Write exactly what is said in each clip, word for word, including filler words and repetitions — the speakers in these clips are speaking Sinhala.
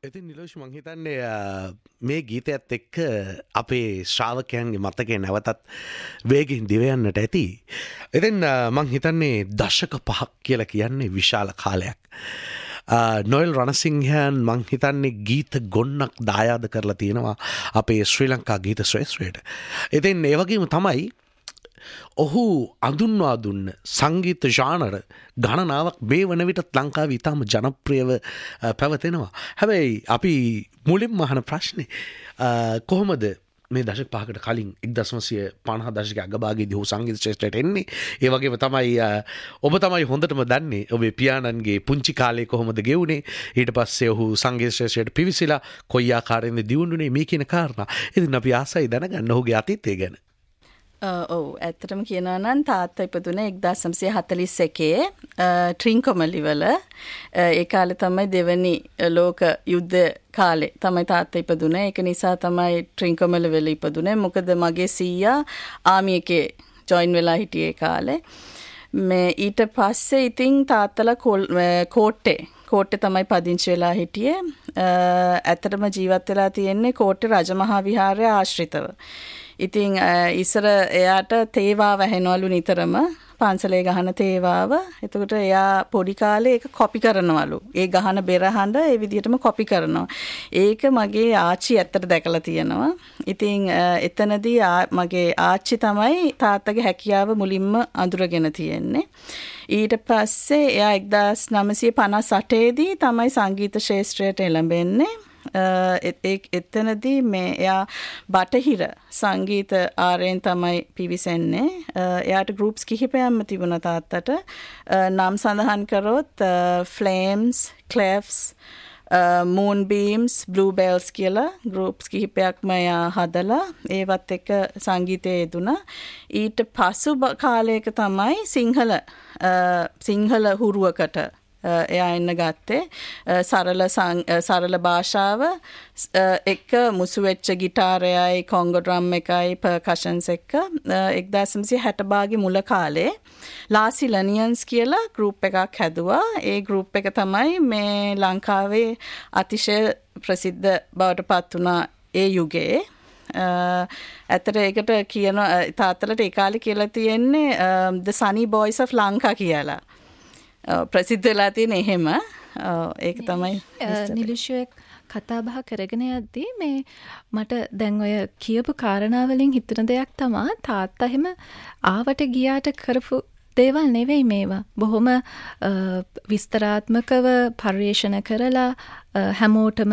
ඉතින් නිලෝෂ් මං හිතන්නේ මේ ගීතයත් එක්ක අපේ ශ්‍රාවකයන්ගේ මතකේ නැවතත් වේගෙන් දිව යන්නට ඇති. ඉතින් මං හිතන්නේ දශක පහක් කියලා කියන්නේ විශාල කාලයක්. නොයල් රණසිංහයන් මං හිතන්නේ ගීත ගොන්නක් දායාද කරලා තියෙනවා අපේ ශ්‍රී ලංකා ගීත ශ්‍රේෂ්ඨයට. ඉතින් ඒ වගේම තමයි ඔහු අඳුන්වා දුන්න සංගීත ජානර ගණනාවක් මේ වන විටත් ලංකාවේ ඉතාම ජනප්‍රියව පැවතෙනවා. හැබැයි අපි මුලින්ම අහන ප්‍රශ්නේ කොහොමද මේ දශක පහකට කලින් එක්දහස් නවසිය පනහ දශකයේ අගභාගයේදී ඔහු සංගීත ශ්‍රේෂ්ඨයට එන්නේ? ඒ වගේම තමයි ඔබ තමයි හොඳටම දන්නේ ඔබේ පියාණන්ගේ පුංචි කාලේ කොහොමද ගෙවුනේ, ඊට පස්සේ ඔහු සංගීත ශ්‍රේෂ්ඨයට පිවිසිලා කොයි ආකාරයෙන්ද දියුණුනේ මේ කියන කාරණා. ඉතින් අපි ආසයි දැනගන්න ඔහුගේ අතීතය ගැන. ඔව් ඇත්තටම කියනවා නම් තාත්තා ඉපදුනේ එක්දාස් නවසිය හතළිස් එකේ ට්‍රින්කොමලිවල. ඒ කාලේ තමයි දෙවැනි ලෝක යුද්ධ කාලේ තමයි තාත්තා ඉපදුනේ. ඒක නිසා තමයි ට්‍රින්කොමලිවල ඉපදුනේ. මොකද මගේ සීයා ආමි එකේ ජොයින් වෙලා හිටියේ කාලේ. මේ ඊට පස්සේ ඉතින් තාත්තලා කෝට්ටේ කෝට්ටේ තමයි පදිංචි වෙලා හිටියේ. ඇත්තටම ජීවත් වෙලා තියෙන්නේ කෝට්ටේ රජමහා විහාරය ආශ්‍රිතව. ඉතින් ඉස්සර එයාට තේවාව ඇහෙනවලු නිතරම, පන්සලේ ගහන තේවාව. එතකොට එයා පොඩි කාලේ ඒක කොපි කරනවලු. ඒ ගහන බෙරහඬ ඒ විදිහටම කොපි කරනවා. ඒක මගේ ආච්චි ඇත්තට දැකලා තියෙනවා. ඉතින් එතනදී මගේ ආච්චි තමයි තාත්තගේ හැකියාව මුලින්ම අඳුරගෙන තියෙන්නේ. ඊට පස්සේ එයා එක්දාස් නවසිය පනස් අටේදී තමයි සංගීත ශාස්ත්‍රයට එළඹෙන්නේ. එතනදී මේ එයා බටහිර සංගීත ආරයෙන් තමයි පිවිසෙන්නේ. එයාට ගෲප්ස් කිහිපයක්ම තිබුණා තාත්තට. නම් සඳහන් කරොත් ෆ්ලේම්ස්, ක්ලෙෆ්ස්, මූන්බීම්ස්, බ්ලූබෙල්ස් කියලා ගෲප්ස් කිහිපයක්ම එයා හදලා ඒවත් එක්ක සංගීතයේ යෙදුණා. ඊට පසු කාලයක තමයි සිංහල සිංහල හුරුවකට එයා එන්න ගත්තේ. සරල සරල භාෂාව එක්ක මුසු වෙච්ච ගිටාරයයි කොංගෝ ඩ්‍රම් එකයි පර්කෂන්ස් එක්ක එක්දාස් නවසිය හැට භාගයේ මුල කාලේ ලාසි ලනියන්ස් කියලා ගෲප් එකක් හැදුවා. ඒ ගෲප් එක තමයි මේ ලංකාවේ අතිශය ප්‍රසිද්ධ බවට පත් වුණා ඒ යුගයේ. ඇත්තට ඒකට කියන තාත්තලට ඒ කාලේ කියලා තියෙන්නේ the sunny boys of Lanka කියලා. ප්‍රසිද්ධ වෙලා තියෙන එහෙම. ඒක තමයි නිලුෂුවේ කතා බහ කරගෙන යද්දී මේ මට දැන් ඔය කියපු කාරණා වලින් හිතන දෙයක් තමයි තාත්තා එහෙම ආවට ගියාට කරපු දේවල් නෙවෙයි මේවා. බොහොම විස්තරාත්මකව පරිශන කරලා හැමෝටම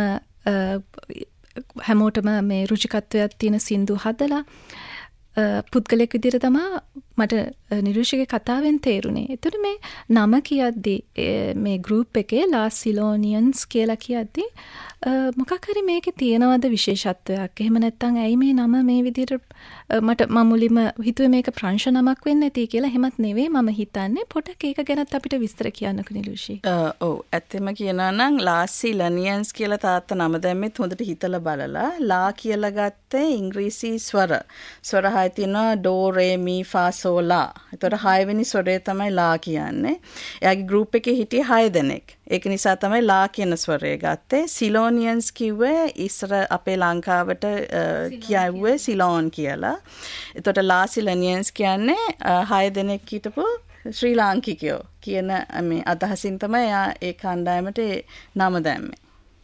හැමෝටම මේ රුචිකත්වයක් තියෙන සින්දු හදලා පුද්ගලෙක් විදිහට තමයි මට නිරුෂිගේ කතාවෙන් තේරුනේ. ඒතර මේ නම කියද්දි මේ ගෲප් එකේ ලාසිලෝනියන්ස් කියලා කියද්දි මොකක් හරි මේකේ තියෙනවද විශේෂත්වයක්? එහෙම නැත්නම් ඇයි මේ නම මේ විදිහට මට මම මුලින්ම හිතුවේ මේක ප්‍රංශ නමක් වෙන්න ඇති කියලා. එහෙමත් නෙවෙයි මම හිතන්නේ. පොඩක් ඒක ගැනත් අපිට විස්තර කියන්නකෝ නිරුෂි. ඔව් ඇත්තම කියනවා නම් ලාසිලෝනියන්ස් කියලා තාත්තා නම දැම්මෙත් හොඳට හිතලා බලලා ලා කියලා ගත්තේ ඉංග්‍රීසි ස්වර. ස්වර හය තියෙනවා ඩෝ රේ මී ෆා සෝ ලා. ඒතර හයවෙනි ස්වරය තමයි ලා කියන්නේ. එයාගේ ගෲප් එකේ හිටියේ හය දෙනෙක්. ඒක නිසා තමයි ලා කියන ස්වරය ගත්තේ. සිලෝනියන්ස් කිව්වේ ඉස්සර අපේ ලංකාවට කියවුවේ සිලෝන් කියලා. එතකොට ලාසිලෝනියන්ස් කියන්නේ හය දෙනෙක් හිටපු ශ්‍රී ලාංකිකයෝ කියන මේ අදහසින් තමයි එයා ඒ කණ්ඩායමට නම දැම්මේ.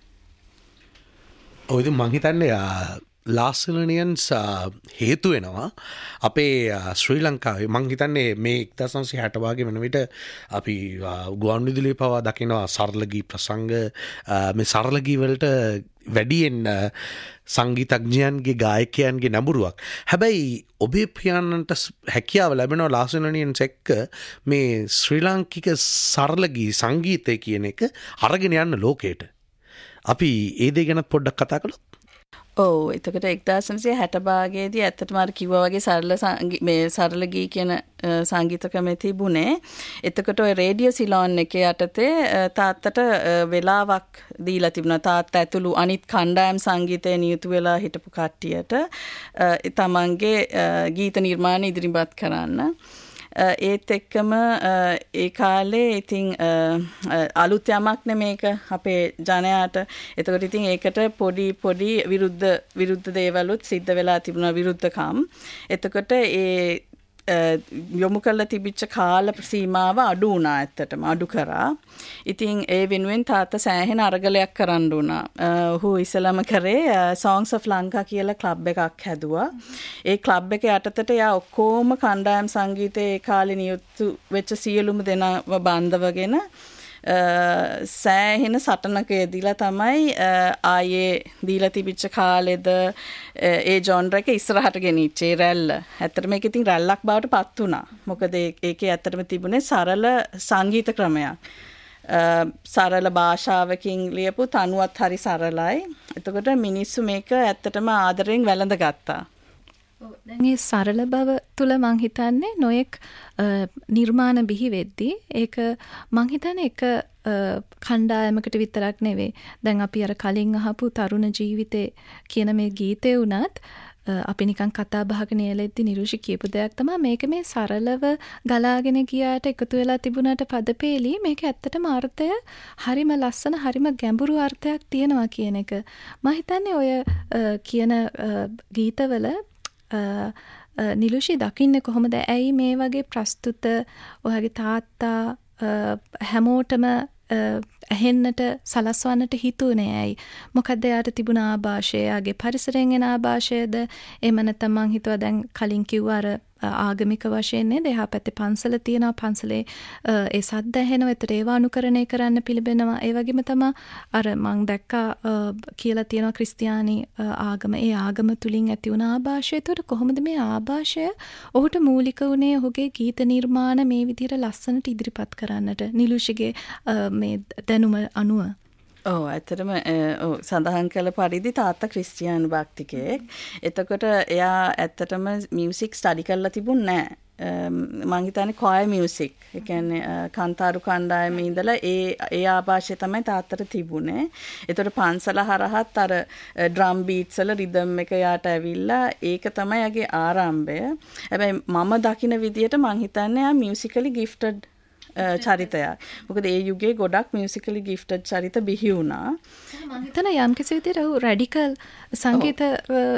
ඔය ඉතින් මං හිතන්නේ ලාසිලෝනියන්ස් හේතු වෙනවා අපේ ශ්‍රී ලංකාවේ. මං හිතන්නේ මේ එක්දාස් නවසිය හැට භාගයේ වෙන විට අපි ගුවන් විදුලියේ පවා දකිනවා සරල ගී ප්‍රසංග. මේ සරල ගී වලට වැඩියෙන් සංගීතඥයන්ගේ ගායකයන්ගේ නැඹුරුවක්. හැබැයි ඔබේ පියාණන්ට හැකියාව ලැබෙනවා ලාසිලෝනියන්ස් එක්ක මේ ශ්‍රී ලාංකික සරල ගී සංගීතය කියන එක අරගෙන යන්න ලෝකයට. අපි ඒ දේ ගැන පොඩ්ඩක් කතා කළොත්. ඔව් එතකොට එක්දාස් නවසිය හැට භාගයේදී ඇත්තටම අර කිව්වා වගේ සරල මේ සරල ගී කියන සංගීත ක්‍රමය තිබුණේ. එතකොට ඔය රේඩියෝ සිලෝන් එකේ යටතේ තාත්තට වෙලාවක් දීලා තිබුණා. තාත්තා ඇතුළු අනිත් කණ්ඩායම් සංගීතයේ නියුතු වෙලා හිටපු කට්ටියට තමන්ගේ ගීත නිර්මාණ ඉදිරිපත් කරන්න. ඒත් එක්කම ඒ කාලේ ඉතින් අලුත් යමක් නෙමේක අපේ ජනයාට. එතකොට ඉතින් ඒකට පොඩි පොඩි විරුද්ධ විරුද්ධ දේවලුත් සිද්ධ වෙලා තිබුණා විරුද්ධකම්. එතකොට ඒ යොමු කරලා තිබිච්ච කාල සීමාව අඩු වුණා ඇත්තටම අඩු කරා. ඉතින් ඒ වෙනුවෙන් තාත්තා සෑහෙන අරගලයක් කරන්න උනා. ඔහු ඉස්සලම කරේ Songs of Lanka කියලා ක්ලබ් එකක් හැදුවා. ඒ ක්ලබ් එක යටතට යා ඔක්කොම කණ්ඩායම් සංගීතයේ ඒ කාලේ නියුතු වෙච්ච සියලුම දෙනාව බඳවගෙන සෑහෙන සටනක යෙදিলা තමයි ආයේ දීලා තිබිච්ච කාලෙද ඒ ජොන්ර් එක ඉස්සරහට ගෙනිච්චේ රැල්ල. ඇත්තටම මේක ඉතින් රැල්ලක් බවට පත් වුණා. මොකද ඒකේ ඇත්තටම තිබුණේ සරල සංගීත ක්‍රමයක්. සරල භාෂාවකින් ලියපු තනුවත් හරි සරලයි. එතකොට මිනිස්සු මේක ඇත්තටම ආදරෙන් වැළඳගත්තා. දැන් මේ සරල බව තුල මං හිතන්නේ නොයෙක් නිර්මාණ බිහි වෙද්දී ඒක මං හිතන්නේ එක කණ්ඩායමකට විතරක් නෙවෙයි. දැන් අපි අර කලින් අහපු තරුණ ජීවිතේ කියන මේ ගීතේ උනත් අපි නිකන් කතා බහක නියැලෙද්දි නිරුෂි කියපු දෙයක් තමයි මේක මේ සරලව ගලාගෙන ගියාට එකතු වෙලා තිබුණාට පදපේලි මේක ඇත්තටම අර්ථය හරිම ලස්සන හරිම ගැඹුරු අර්ථයක් තියෙනවා කියන එක. මම හිතන්නේ ඔය කියන ගීතවල නිලුෂි දකින්නේ කොහොමද? ඇයි මේ වගේ ප්‍රස්තුත ඔයාගේ තාත්තා හැමෝටම ඇහෙන්නට සලස්වන්නට හිතුනේ ඇයි? මොකද එයාට තිබුණ ආభాෂය, එයාගේ පරිසරයෙන් එන ආభాෂයද? එහෙම නැත්නම් මං හිතුවා දැන් කලින් කිව්වා අර ආගමික වශයෙන් නේද? එහා පැත්තේ පන්සල තියෙනවා. පන්සලේ ඒ සද්ද ඇහෙනවා. ඒතර ඒව අනුකරණය කරන්න පිළිබෙනවා. ඒ වගේම තමයි අර මං දැක්කා කියලා තියෙනවා ක්‍රිස්තියානි ආගම. ඒ ආගම තුලින් ඇති වුණ ආభాෂය. ඒතර කොහොමද මේ ආభాෂය ඔහුට මූලික වුණේ ඔහුගේ ගීත නිර්මාණ මේ විදිහට ලස්සනට ඉදිරිපත් කරන්නට නිලුෂිගේ මේ දැනුම අනුව? ඔව් ඇත්තටම ඔව් සඳහන් කළ පරිදි තාත්තා ක්‍රිස්තියානි භක්තිකයෙක්. එතකොට එයා ඇත්තටම මියුසික් ස්ටඩි කරලා තිබුණේ නැහැ. මං හිතන්නේ කොයර් මියුසික්. ඒ කියන්නේ කන්තාරු කණ්ඩායමේ ඉඳලා ඒ ඒ ආభాෂය තමයි තාත්තට තිබුණේ. ඒතකොට පන්සල හරහත් අර ඩ්‍රම් බීට්ස් වල රිද්ම් එක යාට ඇවිල්ලා ඒක තමයි යගේ ආරම්භය. හැබැයි මම දකින විදියට මං හිතන්නේ යා මියුසිකලි ගිෆ්ටඩ් චරිතයක්. මොකද ඒ යුගයේ ගොඩක් මියුසිකලි ගිෆ්ටඩ් චරිත බිහි වුණා. මම හිතන යම් කිසි විදිහට ඔහු රැඩිකල් සංගීතය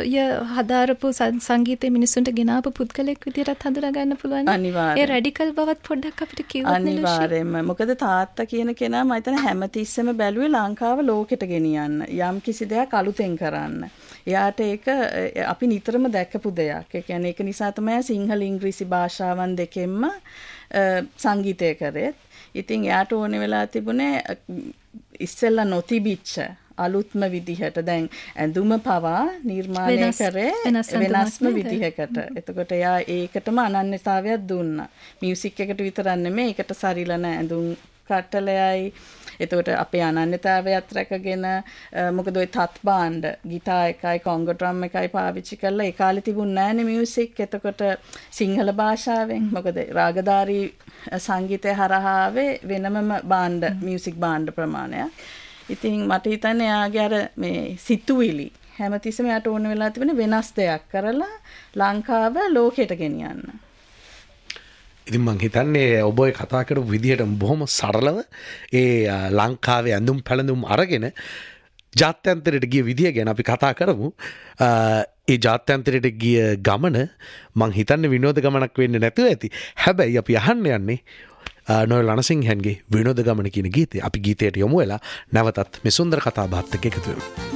හදාරපු සංගීතයේ මිනිසුන්ට ගෙනාවු පුද්ගලෙක් විදිහට හඳුනා ගන්න පුළුවන්. අනිවාර්යයෙන්. ඒ රැඩිකල් බවත් පොඩ්ඩක් අපිට කියන්න. අනිවාර්යයෙන්ම. මොකද තාත්තා කියන කෙනා මම හිතන හැමතිස්සෙම බැලුවේ ලංකාව ලෝකෙට ගෙනියන්න. යම් කිසි දෙයක් අලුතෙන් කරන්න. එයාට ඒක අපි නිතරම දැකපු දෙයක්. ඒ කියන්නේ ඒක නිසා තමයි සිංහල ඉංග්‍රීසි භාෂාවන් දෙකෙන්ම සංගීතය කරෙත්. ඉතින් එයාට ඕනේ වෙලා තිබුණේ ඉස්සෙල්ලා නොතිබිච්ච අලුත්ම විදිහට දැන් ඇඳුම පවා නිර්මාණය කරේ වෙනස්ම විදිහකට. එතකොට එයා ඒකටම අනන්‍යතාවයක් දුන්නා. මියුසික් එකට විතරක් නෙමෙයි ඒකට සරිලන ඇඳුම් කට්ටලයයි. එතකොට අපේ අනන්‍යතාවයත් රැකගෙන මොකද ওই තත් බාණ්ඩ ගිටාර් එකයි කොංගෝ ඩ්‍රම් එකයි පාවිච්චි කරලා ඒ කාලේ තිබුණ නැහැනේ මියුසික්. එතකොට සිංහල භාෂාවෙන් මොකද රාගධාරී සංගීතය හරහාවේ වෙනමම බාණ්ඩ මියුසික් බාණ්ඩ ප්‍රමාණයක්. ඉතින් මට හිතන්නේ එයාගේ අර මේ සිතුවිලි හැමතිස්සෙම යාට ඕන වෙලා තිබුණේ වෙනස් දෙයක් කරලා ලංකාව ලෝකෙට ගෙනියන්න. ඉතින් මං හිතන්නේ ඔබ ඔය කතා කරපු විදිහට බොහොම සරලව ඒ ලංකාවේ ඇඳුම් පැළඳුම් අරගෙන ජාත්‍යන්තරයට ගිය විදිය ගැන අපි කතා කරමු. ඒ ජාත්‍යන්තරයට ගිය ගමන මං හිතන්නේ විනෝද ගමනක් වෙන්නේ නැතුව ඇති. හැබැයි අපි අහන්න යන්නේ නොයල් රණසිංහන්ගේ විනෝද ගමන කියන ගීතය. අපි ගීතයට යමු වෙලා නැවතත් මේ සුන්දර කතා බහත් එක්ක එකතු වෙමු.